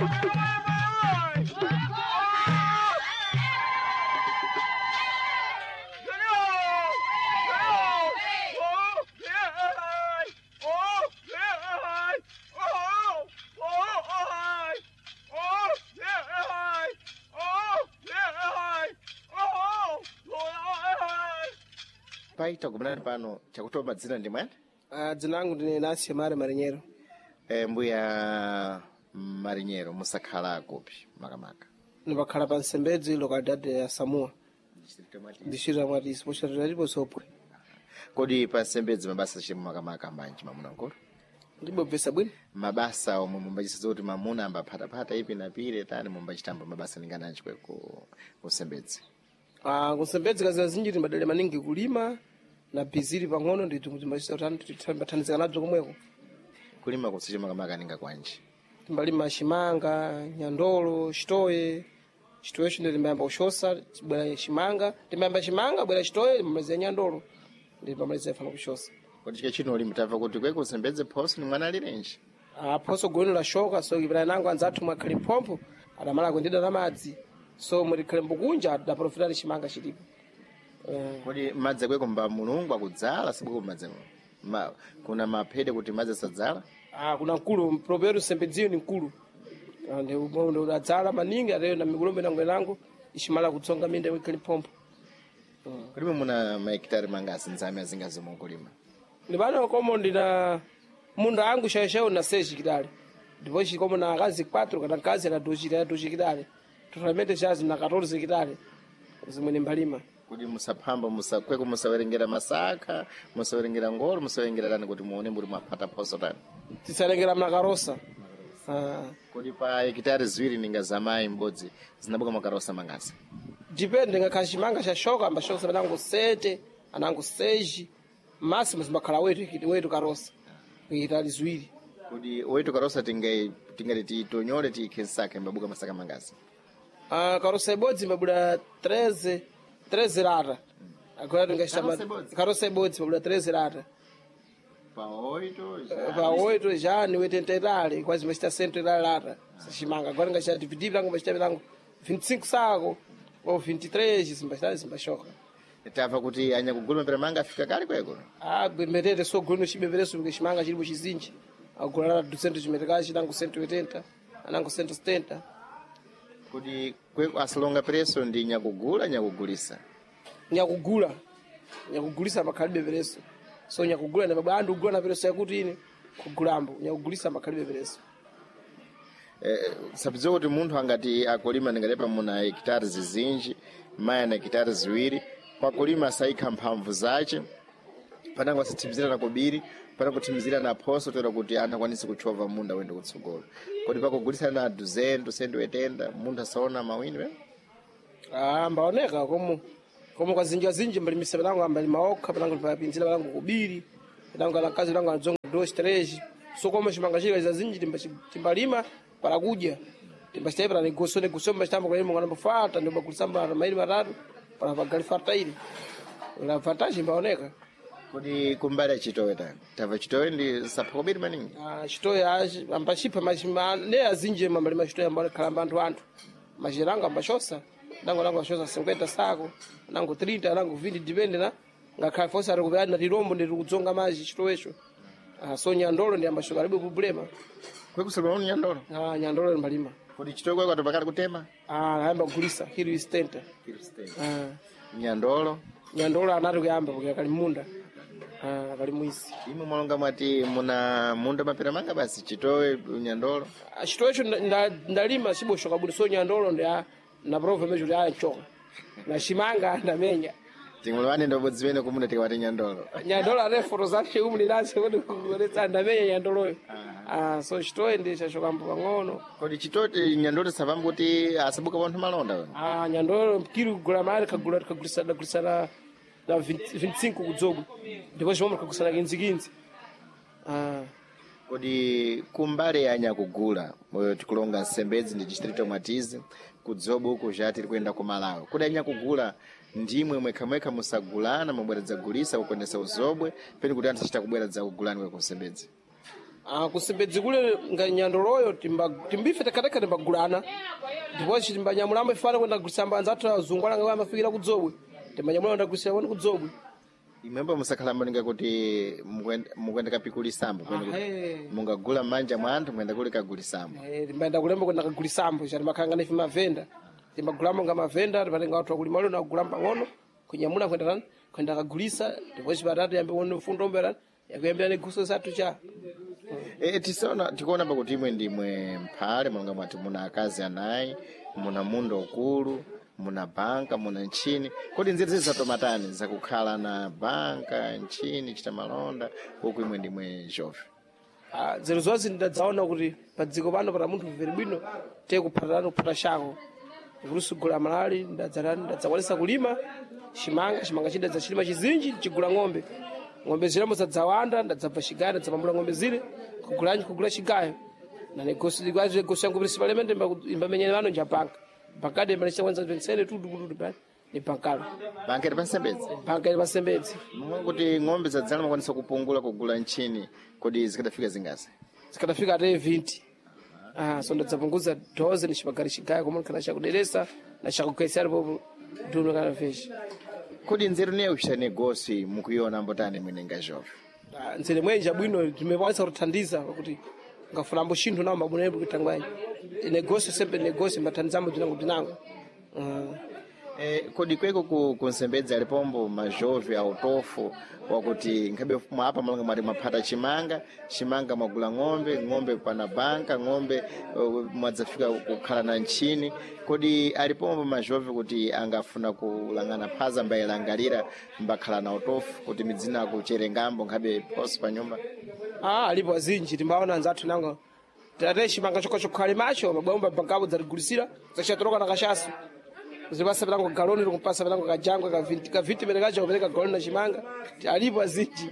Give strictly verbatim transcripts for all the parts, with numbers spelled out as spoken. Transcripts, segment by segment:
Paita kumanani pano chakutoa madzina ndi mwani? Ah, dzina langu ndine Nasi Mare Marinyero. E, mbuya Marinyero musakhala kupi makamaka? Ndipakhala pa Nsembedzi localidade ya Samua. Distrito ya Mwatisi, posta talipo sopwe. Kodi pa Nsembedzi mabasa chemu makamaka manji mamuna nkolo? Ndibo pesa bwini? Mabasa omwe mumbachisa zoti mamuna ambaphata-phata ipi na pire tani mumbachitamba mabasa ningananji kwe ku Nsembedzi? Ah, ku Nsembedzi kazi zinjiri mbadale maningi kulima na biziri pang'ono ndi timbachisa utani titambathanizika nadzo komweko. Kulima kusiche makamaka ninga kwanji? Timbalima Shimanga, Nyandolo, Chitoye. Chitoye chino timbayamba kushosa, bwera Shimanga, timbayamba Shimanga, bwera Chitoye, timamalizia Nyandolo. Ndi pamalizia fana kushosa. Kodi chike chino uli mtava kuti kwe ku Nsembedzi phoso ni mwana alirenji? Ah, phoso goni la shoka, so kipira nangu anzathu mwakhali mpompo, adamala kuendeda na madzi. So muri khale mbukunja da profitali Shimanga chilipo. Uh, Kodi madzi kweko mba mulungu akudzala sibuko madzi ma kuna maphede kuti madzi sadzala? Ah, kuna mkulu properu Nsembedzio ni mkulu. Ande ubondo udadzala maningi areyo na migulombe nangu nangu ishimala kutsonga minde wikhali mpompo. Uh. Kodi muna mahektari mangasi nzame azingazi mukulima? Ni bana komo ndina munda wangu shayashao na seji kidale. Ndipo chikomo na kazi quatro kana kazi na doji ya doji kidale. Totalmente chazi na catorze kidale. Zimwe mbalima. Kodi musaphamba musakweko musawerengera masaka, musawerengera ngolo, musawerengera dani kuti muone muri mapata phoso tani? Tisalengera makarosa. Ah. Kodi pa hektari ziwiri ninga zamai mbodzi zinabuka makarosa mangasi? Depende nga Shimanga cha shoka amba shoka banango sete, anango seji, máximo zimakhala wetu wetu karosa. Hektari ziwiri. Kodi wetu karosa tingai tingati titonyole tikensaka mbabuka masaka mangasi? Ah, karosa ibodzi mbabula treze, treze rata. Agora tungashama karosa ibodzi mbabula treze rata. Pa oito já. Pa oito já ni oitenta itali, quase mais está cento itali rata. Shimanga agora ngashama dividir lango mas lango vinte e cinco saco ou vinte e três, zimbastali zimbashoka. Tava kuti anya kuguluma pera manga afika kali kweko? Ah, gwemerere so guluma chibevereso porque Shimanga chilipo chizinji. Agora duzentos metikaji lango cento e oitenta, anango cento e setenta. Kodi kweko asilonga preço ndi nyakugula nyakugulisa? Nyakugula. Nyakugulisa makhalibe vereso. So nyakugula na baba andu ugula na vereso yakuti ine kugulambo nyakugulisa makhalibe vereso. Eh, sabizo kuti munthu angati akulima ndingalepa muna hektari zizinji, maya na hektari ziwiri, pakulima saikha mphamvu zace, panango asithimizira na kubiri, panango kuthimizira na phoso tera kuti anthu akwanise kuchova munda wende kutsogolo. Kodi pakugulisa na duzentos, cento e oitenta, munthu asaona mawini we? Ah, mbaoneka komo komo kwa zinji zinji mbalimisa banango ambalima okha, banango papinzira banango kubiri, banango la kazi banango anzonga dos três. So komo Shimanga chika za zinji timbalima para kuja. Timbasteve na negocio negocio mbastamba kwa ilmu ngana mfata ndio bakulisamba na maili matatu para pagali farta ile. La vantagem mbaoneka. Kodi kumbali Chitowe tani? Tava Chitowe ndi sapakobiri maningi? Ah, Chitowe aji ambashipa mashima ne azinje mambalima Chitowe ambale kalamba antu antu. Majiranga ambashosa, nango nango ashosa cinquenta sako, nango trinta, nango vinte depende na ngakhala fosa ari kuvyadi na tirombo ndi kudzonga maji Chitowecho. Ah, so Nyandolo ndi ambashoka karibu problema. Kwekusilwa unu Nyandolo? Ah, Nyandolo mbalima. Kodi Chitowe kweko atopakali kutema? Ah, hamba kulisa kilo stenta. Kilo stenta. Ah. Nyandolo? Nyandolo anatu kuyamba porque kali munda. Ah, kali mwisi. Imo mwalonga mwati muna munda mapira manga basi Chitowe Nyandolo? Ah, Chitowecho ndalima siboshoka budi so Nyandolo ndi na prova mejo ndi achoka. Na Shimanga ndamenya. Tingulwane ndo bodzimene kumuna tikwati Nyandolo. Nyandolo are foto zake umuli nase kodi kuletsa ndamenya Nyandolo. Ah, so Chitowe ndi chashoka mpo pang'ono. Kodi Chitowe Nyandolo savambo kuti asabuka panthu malonda we? Ah, Nyandolo kilo kugula mali kagula kagulisa kagulisa na na vinte e cinco kudzogo. Ndipo chomwe kagulisa na quinze quinze. Ah. Kodi kumbali ya nyakugula moyo tikulonga Nsembedzi ndi distrito Mwatizi kudzobo huko jati tikuenda ku Malawi. Kodi anyakugula ndimwe mwekha mwekha musagulana mubweredza gulisa kukondesa uzobwe peni kuti anthu achita kubweredza kugulani we ku Nsembedzi? Ah, kusembedzi kule nga nyandoloyo timba timbife takataka timbagulana ndipochi timbanyamulamba ifana kwenda kulisamba anzathu azungwala nga amafikira kudzobwe timbanyamulamba ndagusira kwenda kudzobwe imwembo musakhala maninga kuti mukwenda kapikulisambo mungagula manja mwa anthu mwenda kuli kagulisambo eh timbayenda kulemba kwenda kagulisambo chati makhanga ndife mavenda timbagulamo nga mavenda tipatenga watu wakulima lero nagulamba ngono kunyamula kwenda tani kwenda kagulisa ndipochi patatu yambe wono fundo mbera yakuyambira neguso sathu cha E, tisona tikuona pa kuti imwe ndimwe mphale mulonga mwati muna akazi anayi muna munda ukulu muna banka muna nchini kodi nzeru zizatomatani zakukhala na banka nchini chita malonda uku imwe ndimwe Jove ah zero zozi ndadzaona kuti padziko pano para munthu veri bwino te kuphatana kuphata shako kulusugula malali ndadzarani ndadzawalisa kulima chimanga chimanga chidadza chilima chizinji chigula ng'ombe ng'ombe zilamo zadzawanda ndadzabva chigaya ndadzapambula ng'ombe zile kugulanyi kugula chigayo na negosi likwazi negosi yangu principalmente imbamenyana vano njapanga pakade malisha kwanza pensele tudu kudu bani ni pankalo banka iri pasembedzi banka iri pasembedzi mwe kuti ng'ombe zadzala makwanisa kupungula kugula nchini kodi zikadafika zingasi zikadafika ate vinte ah so ndadzapunguza doze ni chipagari chigayo komwe kana chakuderesa na chakukaisira popo duno kana fish kodi nzeru niye uchita negosi mukuiona mbotani mwenenga Jove nzere mwenja bwino timekwanisa kuthandiza kuti ngafuna mbo chinthu nawo mabonero kutangwanya negosi sembe negosi mbathandizamo tinango tinango uh. eh kodi kweko ku kunsembedza alipombo majove autofo wakuti ngabe mwapa malanga mari maphata chimanga chimanga magula ng'ombe ng'ombe pana banka ng'ombe uh, mwadzafika kukhala na nchini kodi alipombo majove kuti angafuna kulangana phaza mbayilangalira mbakhala na autofo kuti midzina kucherengambo ngabe posi pa nyumba ah alipo azinji timbaona nzathu nango tate chimanga choko chokhale macho mabomba bankabo dzaligulisira zachatoroka na kashasu zibasa bilango galoni kumpasa bilango kajango ka vinte ka vinte berekaje kubereka galoni na chimanga alipo azinji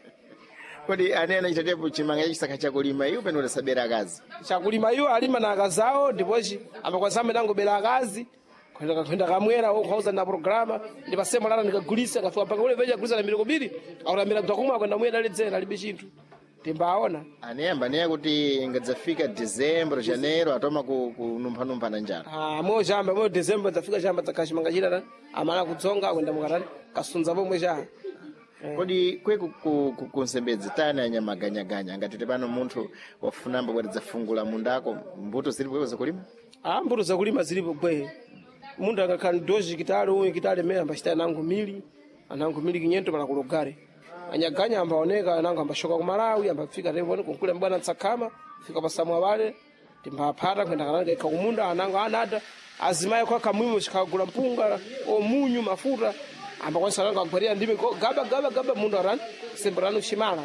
kodi anena itatepo chimanga chisaka cha kulima iyo peno sabera kazi cha kulima iyo alima na akazao ndipochi amakwasama nango bela kazi kwenda kwenda kamwera au kauza na programa ndipasema lana nikagulisa kafika panga ule veja gulisa na miloko mbili au na mira mtakuma kwenda mwera ledzera libe chintu timbaona anemba ne kuti ngadzafika December Janeiro atoma kunumpa numpa na njala ah mo jamba mo December zafika jamba takashimanga chira amana kudzonga kwenda mukarani kasunza pomwe cha kodi kweku kunsembedzi tani anyamaganya ganya ngati pano munthu wafunamba kuti dzafungula mundako mbuto zilipo za kulima ah mbuto za kulima zilipo bwe mundu akakhala doji kitale uyu kitale mera mbachita nangu mili anangu mili kinyento para kulogare anyaganya ambaoneka anangu ambashoka ku Malawi ambafika revo kunkule mbwana Tsakama fika pasamwa wale timbaphata kwenda kananga ikakumunda anangu anada azimaye kwa kamwimo chikagula mpunga o munyu mafuta ambakwanisa nanga agwaria ndime gaba gaba gaba mundu arani sembrano chimala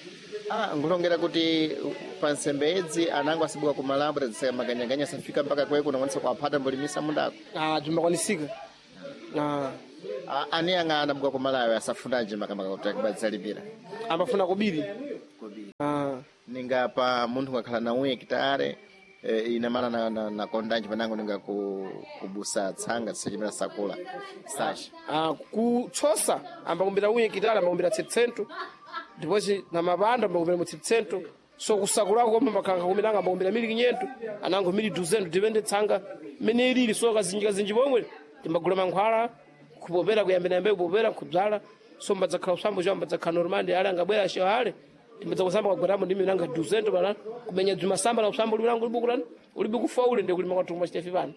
ah ngulongera kuti pansembedzi anangu asibuka ku Malawi dzisaka maganyaganya safika mpaka kweko unakwanisa kuaphata mbolimisa mundako ah timbakwanisika ah ani anga anabuka ku Malawi asafundaje makamaka kuti akubadzalipira ambafuna kubiri kubiri ah ninga pa munthu ngakhala na uye kitare e, ina mana na, na, na kondanji panango ninga ku, kubusa tsanga tsachimira sakula sashi ah kutsosa ambakumbira uye kitare ambakumbira tsetsento ndipochi na mabanda ambakumbira tsetsento so kusakulako koma makanga kumiranga ambakumbira mili kinyento anango mili duzendo dipende tsanga mene ilili so kazinjika zinji pomwe timbagula mankhwala kupopera kuyambira yambe kupopera kudzala so mbadzakhala usambo chamba dzakhala normandi ale angabwera shehale timbadza kusamba kwagweramo ndimi nanga duzendo bala kumenya dzuma samba la usambo lilango libukulani ulibi kufaule ndi kulima kwathu machitefi pano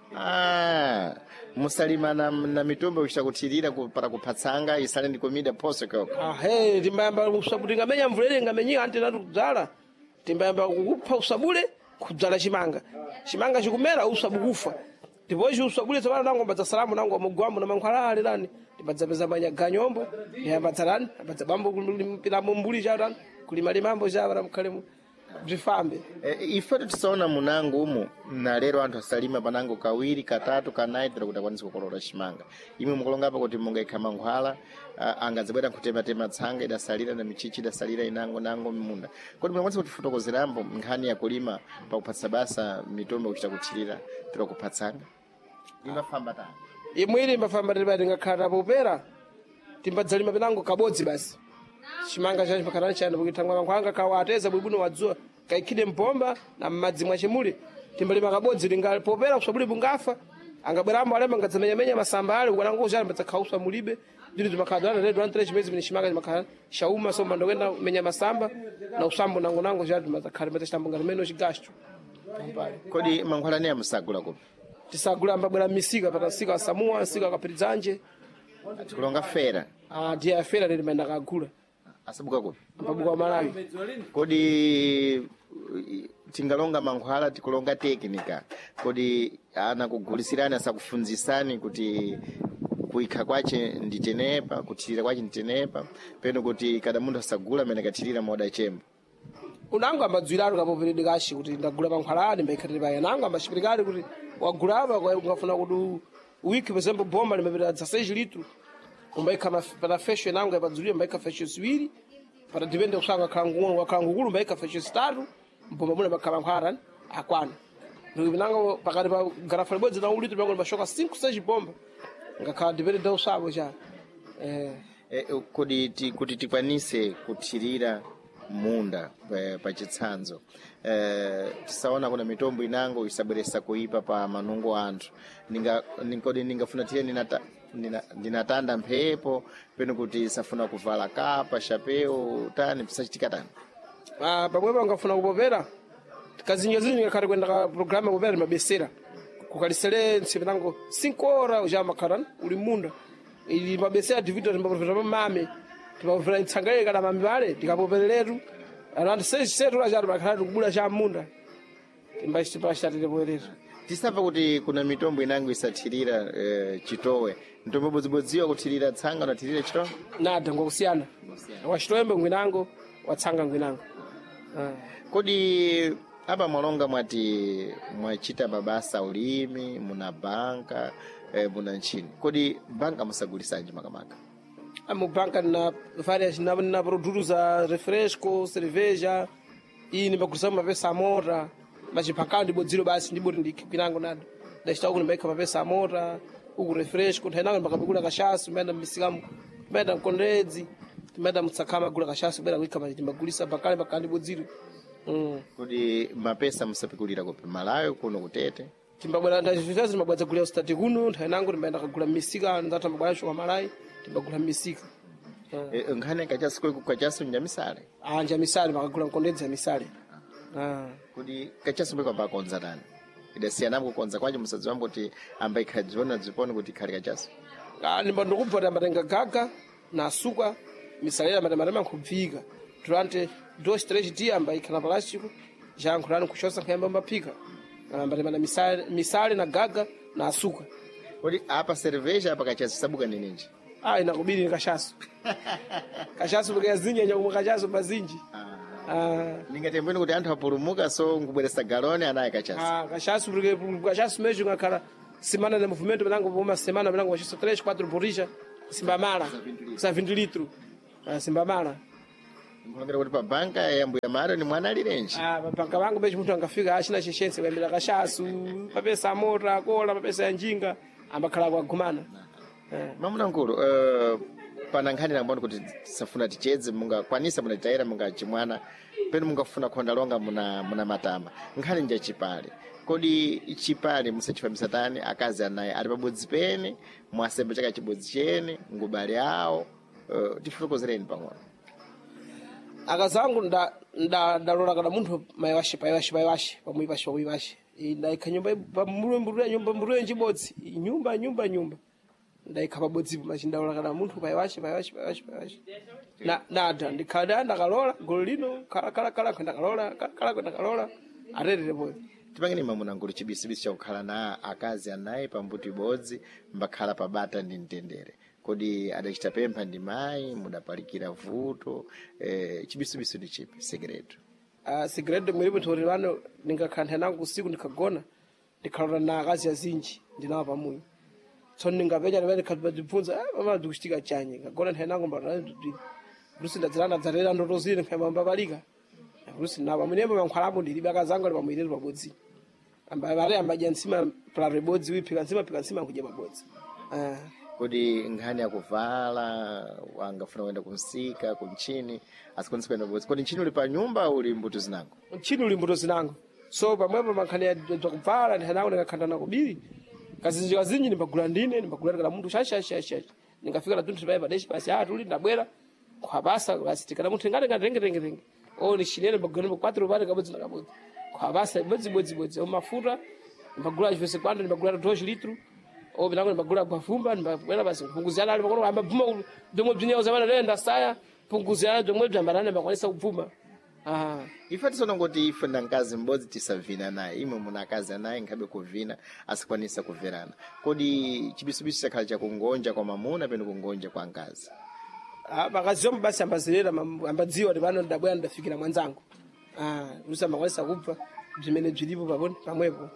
ah musalima na, na mitumba uchakuthirira para kuphatsanga isale ndi komida pose kako ah he timbayamba usabuti ngamenya mvulere ngamenyi ante natu kudzala timbayamba kukupha usabule kudzala chimanga chimanga chikumera usabukufa ndipochi usabule tsopano nango mbadza salamu nango mugwambo na mankhwala ale lani ndibadzapeza manyaganyombo yambadzalani abadza bambo kulimpiramo mbuli chatani kulima limambo chavara mukhalemo bzifambe e, ife tisaona munango umu na lero anthu asalima panango kawiri katatu kanayi tira kuti akwanise kukolola chimanga imwe mukulongapa kuti mungaikha mankhwala uh, angadzabwera kutematema tsanga idasalira na michichi idasalira inango nango mimunda kodi mungakwanise kutifotokozerambo nkhani ya kulima pakuphatsa basa mitumba kuchita kuthirira tira kuphatsanga imafamba tani imwe ili imbafamba tili bati ngakhala tapopera timbadzalima pinango kabodzi basi chimanga chacho pakatani chana pakitangwa mankhwala kawateza bwibwino wadzuwa kaikide mpomba na madzi mwachimule timbalima kabodzi lingapopera kusabuli bungafa angabweramo alemba ngadzamenyamenya masamba ale ukanango jana mbatsakhauswa mulibe ndiri zimakhalana redu antre chimezi vini chimanga chimakhala shauma so mando kwenda menya masamba na usambo nango nango jana mbatsakhala mbatshambo ngalimeno chigasto kodi mankhwala ne amusagula kupi tisagula mbabwera misika patasika asamua sika akapirizanje tikulonga fera ah dia fera ndi menda kagula asabuka kupi mpabuka Malawi kodi tingalonga mankhwala tikulonga teknika kodi ana kugulisirana sakufunzisani kuti kuikha kwache nditenepa kuthirira kwache nditenepa peno kuti kada munthu asagula mene kathirira moda chembo unango amadzwiraro kapoperede kashi kuti ndagula mankhwala ane mbaikhatire paya nango ambashipirikali kuti wagulapa kwa ungafuna kuti wiki por exemplo bomba limepita dezesseis litros umbaikha para fesho nango yapadzulira mbaikha fesho ziwiri para dipende kusanga kangungulu wakangungulu mbaikha fesho zitatu bomba mule makhala mankhwala akwana ndipo nango pakati pa garafa libodzi na ulitro pango mashoka cinco seis bomba ngakhala dipende da usabo cha eh eh kodi ti, kuti tikwanise kuthirira munda pa chitsanzo eh tisaona kuna mitombo inango isabweresa kuipa pa manungo anthu ninga ninkodi ningafuna tiye ninata ndinatanda mphepo peno kuti safuna kuvala kapa chapeo tani pisachitika tani ah pamwepo angafuna kupopera kazinyo zinyi ngakhale kwenda ka programa kupopera mabesera kukalisele nsipinango cinco horas uja makharan uli munda ili mabesera divido mbapopera mame tipapopera itsangaye kana mamibale tikapopereretu around seis setu la jaro makhala kubula cha munda timbaisi pashatire poerera tisapa kuti kuna mitombo inango isathirira eh, chitowe ntombo bodzibodziwa kuthirira tsanga na thirira chitowe nada ngokusiyana wa chitowe ngwinango watsanga ngwinango ah kodi apa mwalonga mwati mwachita babasa ulimi muna banka eh, muna nchini kodi banka musagulisanji makamaka amu banka na várias na na produtos a refresco cerveja e ni bagulisa mapesa amora mas pakandi bodziro basi ndipo ndikwinango nada dashita uku nimbaika mapesa amora uku refresco ntainango mbakapikula kashasu mbenda misikamu mbenda kondedzi mbenda mutsakama gula kashasu mbenda kuika machiti mbagulisa pakali pakandi bodziro mm kodi mapesa musapikulira kupi Malawi kuno kutete timbabwera ndazvizazi timbabwadza gula stati kuno ntainango timbaenda kagula misika ndata mbagula shwa Malawi timbagula misika e, nkhane kachasu kwe kachasu njamisale anja misale makagula nkondedza misale ah kodi kachasu kwe kwa konza nani idasiyana kukonza kwaje musadziwa kuti amba ikhajiona dzipone kuti khali kachasu ah nimba ndokubvata matenga gaga na suka misalera matamarema nkubvika durante dois três dias amba ikhala plástico já nkhulani kuchosa nkayamba mapika amba temana misale misale na gaga na suka kodi apa cerveja apa kachasu sabuka ninji ah inakubiri ni kashasu kashasu bukaya zinja nyakumwa kashasu bazinji ah ningatembeni kuti anthu apulumuka so ngubweresa galone anaye kachasu ah kashasu buke kashasu mejo ngakhala semana de movimento belango uma semana belango wachiso três quatro borija simbamala sa vinte litros ah simbamala ngongera kuti pa banka yambuya mara ni mwana alirenji ah pa banka bangu bejo mtu angafika ashina cheshense kuyambira kashasu papesa amora kola papesa ya njinga ambakhala kwa gumana mamuna nkulu uh, pana nkhani namboni kuti safuna tichedze munga kwanisa muna tayira munga chimwana penu munga funa khonda longa muna muna matama nkhani nja chipale kodi chipale musachifamisa tani akazi anaye ali pabodzi pene mwasembe chaka chibodzi chene ngubale awo uh, tifukozereni pang'ono akazangu nda nda ndalola kana munthu mayiwashi payiwashi payiwashi pamuyiwashi pamuyiwashi ndaikha nyumba pamulembulira nyumba mbulire njibodzi nyumba nyumba nyumba ndaikha pabodzi machindaula kana munthu payiwashi payiwashi payiwashi payiwashi na nada ndikhala ndakalola golo lino kala kala kala ndakalola kala kala ndakalola arerere boy tipangeni mamuna ngulu chibisibisi chakukhala na akazi anayi pambuti bodzi mbakhala pabata ndi mtendere kodi adachita pempha ndi mayi mudapalikira vuto eh chibisibisi ndi chipi segredo ah segredo mwilipo tori vano ndingakhantha nangu usiku ndikagona ndikhalora na akazi azinji ndinawa pamuyi so ningapeja ndivene khabadipfunza eh mama ndikuchitika chanye ngagona nthenango mbara ndi rusi ndadzirana dzarera ndotozire nkhayamba balika rusi na pamunembo mankhwalapo ndilibe akazangu ali pamuyirero pabodzi amba vale amba jansima pra rebodzi wipika nsima pika nsima kudya pabodzi ah kodi nkhani yakuvala angafuna kuenda kumsika kunchini asikwanisa kuenda bodzi kodi nchini uli pa nyumba uli mbuto zinango nchini uli mbuto zinango so pamwepo mankhani ya kuvala ndihanawo ndikakhandana kubiri kazinji kazinji nimbagula ndine nimbagula kana munthu shashashasha ningafika na tuntu tipaye padeshi basi ah tuli ndabwera kwabasa basi tikana munthu ngati ngati renge renge renge oh ni shilele mbagula mbo kwatro pale kabodzi na kabodzi kwabasa bodzi bodzi bodzi o mafuta nimbagula chivese kwando nimbagula two litro o binango nimbagula bafumba nimbagula basi punguzana ali pakolo amba bvuma domwe bzinyewo zamana lenda saya punguzana domwe bzambanana bakwanisa kubvuma ah ife tisona ngoti ife na nkazi mbodzi tisavina naye imwe muna akazi naye nkhabe kuvina asikwanisa kuverana kodi chibisubisu chakhala chakungonja kwa mamuna pene kungonja kwa nkazi ah bakazi yomwe basi ambazilera ambadziwa kuti pano ndabwera ndafikira mwanzangu ah lusa makwanisa kupfa bzimene bzilipo paboni pamwepo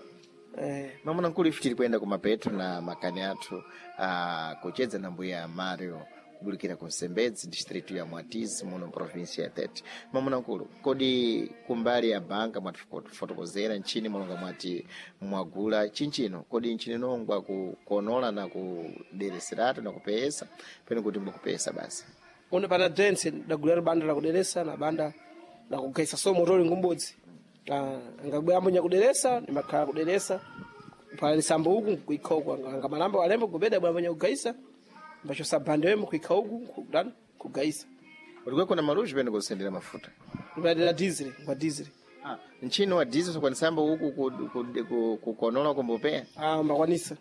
eh mamuna nkulu ife tili kuyenda kumapeto na makani athu ah kuchedza na mbuya Mario kubulikira ku Nsembedzi district ya Mwatizi muno province ya Tete mamuna nkulu kodi kumbali ya banka mwatifotokozera nchini mulonga mwati mwagula chinchino kodi nchini nongwa kukonola na kudereserato na kupesa pene kuti mukupesa basi one pana dance ndagula banda la kuderesa na banda la kugaisa so motori ngumbodzi ah ngabwera mbunya kuderesa nimakhala kuderesa pale sambo huku kuikoko ngamalamba walembo kubeda bwa mbunya kugaisa mbacho sabande wemo kuika huku kudan kugaisa ulikuwa kuna maruji pene kusendera mafuta kubadala diesel kwa diesel ah nchini wa diesel so kwa samba huku kukonola kumbopea ah mbakwanisa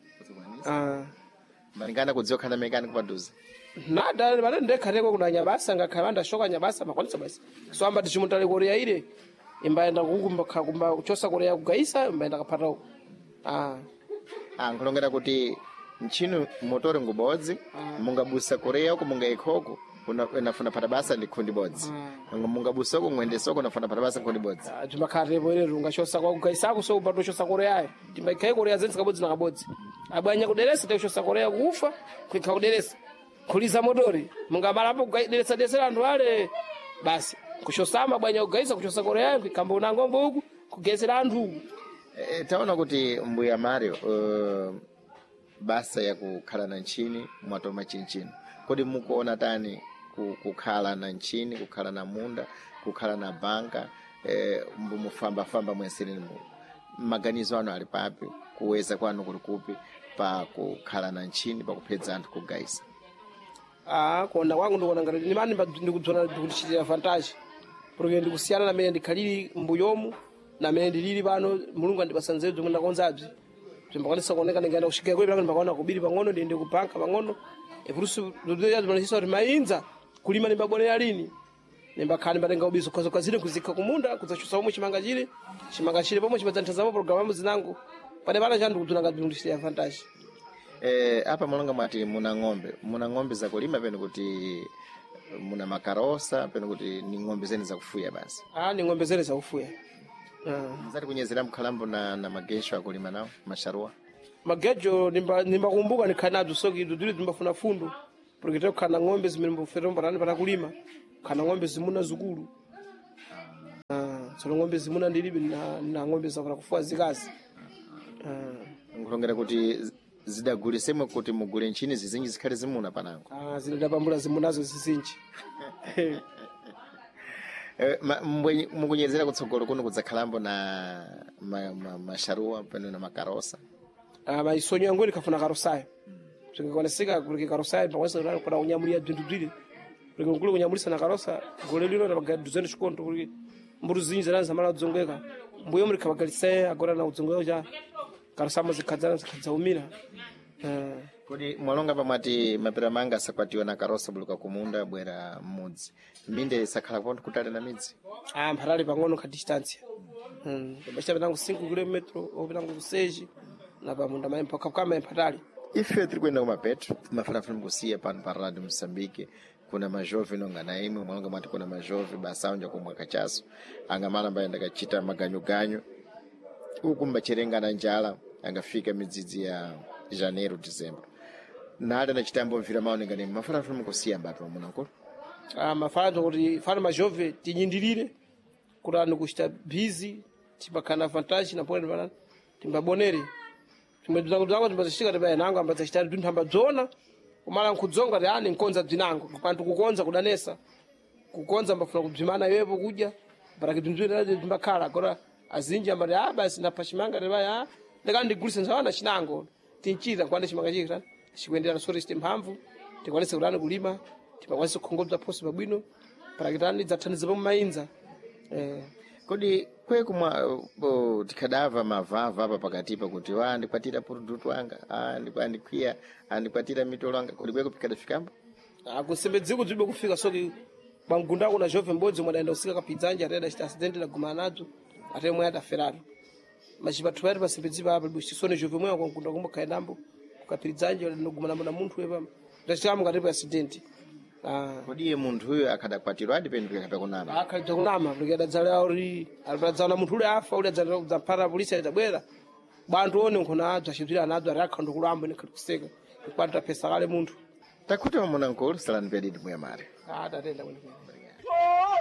ah malingana kudziwa kana mechanic paduza nada bale ndekhateko kuna nyabasa ngakhalanda shoka nyabasa makwanisa basi so amba tichimutale korea ile imbaenda kukumba kumba kuchosa korea kugaisa imbaenda kapata ah ah nkulongera kuti nchini motori ngubodzi ah. mungabusa korea uko munga ikhoko unafuna pata basa ndikundi bodzi ah. mungabusa uko ngwende soko unafuna pata basa ndikundi bodzi ah timakhatepo ile rungachosa kwa kugaisako so upato chosa korea timbaikaye korea zenzi kabodzi na kabodzi abanya kuderesa techosa korea kufa kuika kuderesa kuliza motori mungamalapo kuderesa desera andu ale basi kushosama bwanya kugaisa kuchosa korea kuikamba unangombo huku kugezera andu e, taona kuti mbuya Mario uh, basa ya kukhala na nchini mwatoma chinchini kodi mukuona tani kukhala na nchini kukhala na munda kukhala na banka eh, mufamba famba mwenseni maganizo ano ali papi kuweza kwanu kuli kupi pa kukhala na nchini pa kupedza anthu kugaisa ah kuona kwangu ndikuona ngati ni mani ndikudzona ndikuchitira vantage porque ndikusiyana na mene ndikhaliri mbuyomu na mene ndilili pano mulungu andipasanzezo zomwe ndakonzabzi timbakwanisa kuoneka ndingaenda kushikira kwepe langa ndipakaona kubiri pang'ono ndiende kupanka pang'ono epurusu ndodoya zimanisa kuti mainza kulima nimbabonera lini nimbakhala nimbatenga ubizo kwazo kazile kuzika kumunda kuzachusa pomwe chimanga chile chimanga chile pomwe chimadzanthazamo programu zinango pale pala chandu kudzuna ngati ndishitira vantage eh apa mulonga mwati muna ng'ombe muna ng'ombe za kulima pene kuti muna makarosa pene kuti ni ng'ombe zeni za kufuya basi ah ni ng'ombe zeni za kufuya ah zati kunyezera mkhalambo na na magesho akulima nawo masharua magejo nimba nimbakumbuka nikhanadzo soki duduli zimbafuna fundo porque teko kana ng'ombe zimene mboferomba tani para kulima kana ng'ombe zimuna zukulu ah so ng'ombe zimuna ndilibe na na ng'ombe za kufuya zikazi ah ngulongera kuti zidagulisemwe kuti mugule nchini zizinji zikhale zimuna panango ah zidapambula zimunazo zizinji eh mukunyezera kutsogolo kuno kudzakhalambo na masharua pano na makarosa ah maisonyo yangu nikafuna karosayo zingikoneseka kuti karosayo pakwanisa kuti kuna unyamulia bintu bili porque ngulu kunyamulisa na karosa gole lino na bagadu zenu chikondo kuti mburu zinji zanza mala udzongeka mbuyo muri kabagalisa agora na udzongeka ja karosamo zikadzana zikadzaumira eh kodi mwalonga pamati mapira manga sakwatiwa na karosa buluka kumunda bwera mudzi mbinde sakhala ponto kutale na midzi ah mparali pang'ono ka distance mm bashita binangu cinco kilometros au binangu seis na pamunda mai mpaka kama empatali ife tiri kwenda kumapeto mafarafuna kusiya pano pa Radio Msambike kuna majove nonga na imwe mwalonga mwati kuna majove basaunja kumwa kachaso angamala mbaye ndakachita maganyo ganyo uku mbacherenga na njala angafika midzidzi ya Janeiro December nada na chitambo mvira maonenga ni mafarafuna kusiya mbatu mwamuna nkolo ah mafano kuti fano majove tinyindilire kurano kuchita busy tibakana vantage na pole bana timbabonere timbeduza kuzango timbazishika tibaye nango ambaza chitari duntu ambadzona kumala nkudzonga yani nkonza bzinango pantu kukonza kudanesa kukonza mbafuna kubzimana yepo kudya baraka bzinzwira bzimbakhala agora azinji amati ah basi napachimanga tebaya ndeka ndigulise nsawana chinango tinchita kwanda chimanga chikira chikuendera nsori chite mphamvu tikwanise kulani kulima timakwanise kukhongobza phosi pabwino parakitani dzathandiza pamumayinza eh kodi kwe kumwa uh, tikadava mavava apa pakatipa kuti wa ndikwatira produto wanga ah ndikwandikwiya andikwatira mitolo wanga kodi kwe kupikada fikambo akusembedziko dzibe kufika soki bangunda kuna jove mbodzi mwadaenda usika kapidzanja atenda chita accident la gumana nadzo atemwe ata ferrari machipathu pari pasembedzipa apa bwisisone jove mwe kwangunda kumbo kaendambo kukapidzanja ndogumana na munthu wepa ndachamu katipa accident ah kodi ye munthu huyo akadakwatirwa adipendwe kapya kunama akadza kunama brigada dzala uri alipadzana munthu ule afa ule dzala dzapara polisi itabwera bantu one nkona adza chipira anadza rakhondo kulambo nekuseka kwanta pesa kale munthu takuti mwana nkolo salani pedidi mwe mare ah tatenda kwene